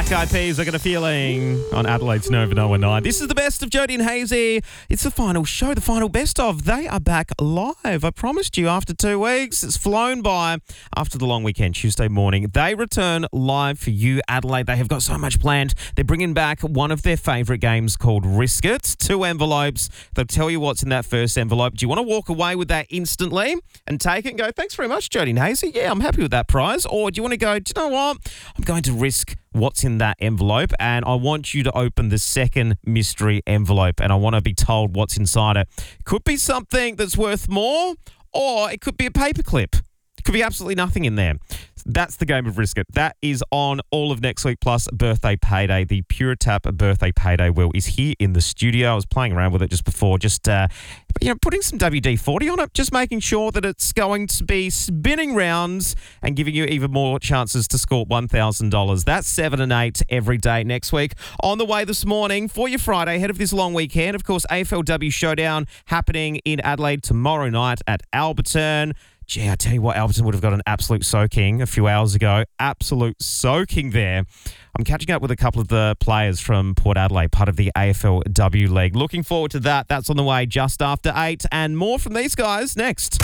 Black Eyed Peas, I Got a Feeling on Adelaide's Nova 919. This is the best of Jody and Hazy. It's the final show, the final best of. They are back live. I promised you after 2 weeks. It's flown by after the long weekend, Tuesday morning. They return live for you, Adelaide. They have got so much planned. They're bringing back one of their favourite games called Risk It. 2 envelopes. They'll tell you what's in that first envelope. Do you want to walk away with that instantly and take it and go, thanks very much, Jody and Hazy. Yeah, I'm happy with that prize. Or do you want to go, do you know what? I'm going to risk what's in that envelope, and I want you to open the second mystery envelope, and I want to be told what's inside it. Could be something that's worth more, or it could be a paperclip. It could be absolutely nothing in there. That's the game of Risk It. That is on all of next week, plus birthday payday. The Pure Tap birthday payday wheel is here in the studio. I was playing around with it just before, putting some WD-40 on it, just making sure that it's going to be spinning rounds and giving you even more chances to score $1,000. That's 7 and 8 every day next week. On the way this morning for your Friday, ahead of this long weekend, of course, AFLW Showdown happening in Adelaide tomorrow night at Alberton. Gee, I tell you what, Alberton would have got an absolute soaking a few hours ago. Absolute soaking there. I'm catching up with a couple of the players from Port Adelaide, part of the AFLW League. Looking forward to that. That's on the way just after 8. And more from these guys next.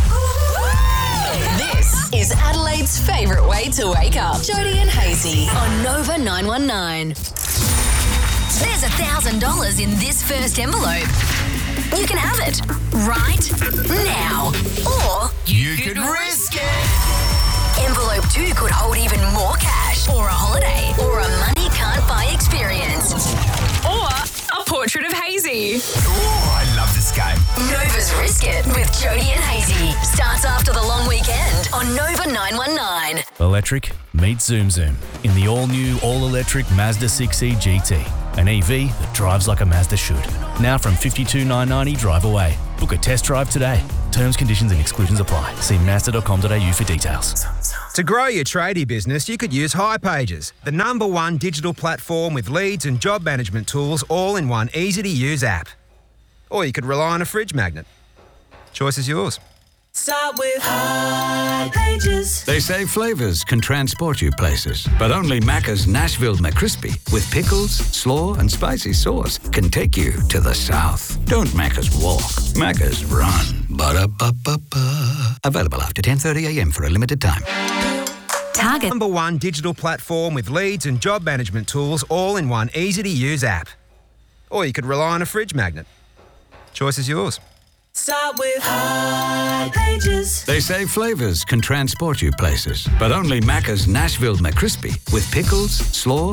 This is Adelaide's favourite way to wake up. Jody and Hazy on Nova 919. There's $1,000 in this first envelope. You can have it right now, or You could risk it. envelope 2 could hold even more cash, or a holiday, or a money can't buy experience, Or a portrait of Hazy. Oh, I love this game. Nova's Risk It with Jody and Hazy starts after the long weekend on Nova 919. Electric meets Zoom Zoom in the all-new, all-electric Mazda 6e GT. An EV that drives like a Mazda should. Now from $52,990 drive away. Book a test drive today. Terms, conditions and exclusions apply. See Mazda.com.au for details. To grow your tradie business, you could use hipages, the #1 digital platform with leads and job management tools all in one easy-to-use app. Or you could rely on a fridge magnet. Choice is yours. Start with hipages. They say flavours can transport you places, but only Macca's Nashville McCrispy with pickles, slaw and spicy sauce can take you to the south. Don't Macca's walk, Macca's run. Ba-da-ba-ba-ba. Available after 10:30am for a limited time. Target. #1 digital platform with leads and job management tools all in one easy-to-use app. Or you could rely on a fridge magnet. Choice is yours. Start with hipages. They say flavours can transport you places, but only Macca's Nashville McCrispy with pickles, slaw